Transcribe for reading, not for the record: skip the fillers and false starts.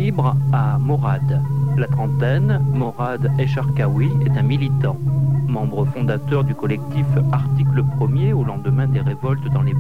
libre à Morad. La trentaine, Morad Echarkaoui est un militant, membre fondateur du collectif Article 1er au lendemain des révoltes dans les